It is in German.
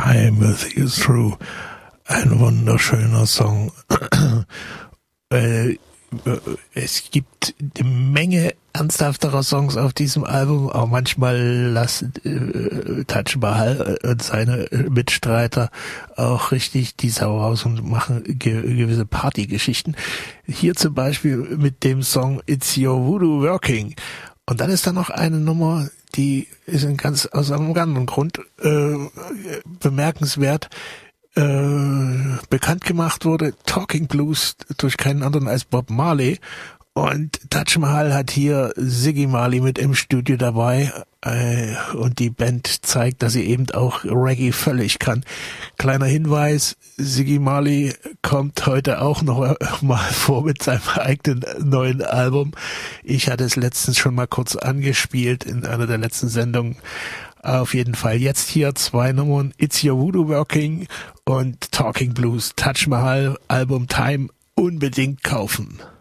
Time with You Through. Ein wunderschöner Song. Es gibt eine Menge ernsthafterer Songs auf diesem Album, auch manchmal lassen Taj Mahal und seine Mitstreiter auch richtig die Sau raus und machen gewisse Partygeschichten. Hier zum Beispiel mit dem Song It's Your Voodoo Working. Und dann ist da noch eine Nummer, die ist aus einem anderen Grund bemerkenswert. Bekannt gemacht wurde, Talking Blues, durch keinen anderen als Bob Marley. Und Taj Mahal hat hier Ziggy Marley mit im Studio dabei. Und die Band zeigt, dass sie eben auch Reggae völlig kann. Kleiner Hinweis, Ziggy Marley kommt heute auch noch mal vor mit seinem eigenen neuen Album. Ich hatte es letztens schon mal kurz angespielt in einer der letzten Sendungen. Auf jeden Fall jetzt hier 2 Nummern, It's Your Voodoo Working und Talking Blues, Taj Mahal, Album Time, unbedingt kaufen.